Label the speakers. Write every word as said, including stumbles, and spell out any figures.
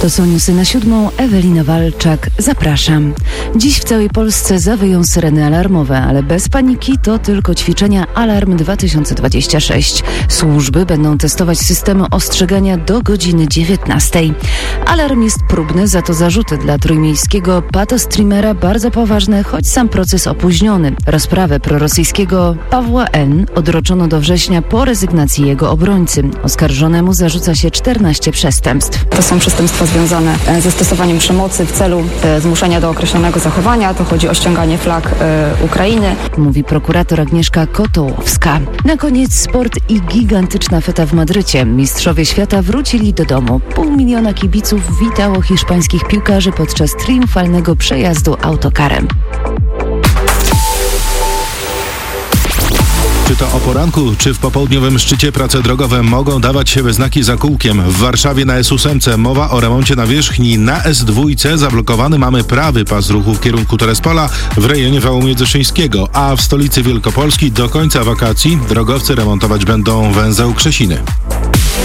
Speaker 1: To są newsy na siódmą. Ewelina Walczak. Zapraszam. Dziś w całej Polsce zawyją syreny alarmowe, ale bez paniki, to tylko ćwiczenia Alarm dwa tysiące dwadzieścia sześć. Służby będą testować systemy ostrzegania do godziny dziewiętnastej. Alarm jest próbny, za to zarzuty dla trójmiejskiego patostreamera bardzo poważne, choć sam proces opóźniony. Rozprawę prorosyjskiego Pawła N. odroczono do września po rezygnacji jego obrońcy. Oskarżonemu zarzuca się czternaście przestępstw.
Speaker 2: To są przestępstwa związane ze stosowaniem przemocy w celu zmuszenia do określonego zachowania. To chodzi o ściąganie flag e, Ukrainy.
Speaker 1: Mówi prokurator Agnieszka Kotołowska. Na koniec sport i gigantyczna feta w Madrycie. Mistrzowie świata wrócili do domu. Pół miliona kibiców witało hiszpańskich piłkarzy podczas triumfalnego przejazdu autokarem.
Speaker 3: Czy to o poranku, czy w popołudniowym szczycie prace drogowe mogą dawać się we znaki za kółkiem. W Warszawie na S ósem mowa o remoncie nawierzchni. Na S dwa zablokowany mamy prawy pas ruchu w kierunku Terespola w rejonie wału międzyszyńskiego, a w stolicy Wielkopolski do końca wakacji drogowcy remontować będą węzeł Krzesiny.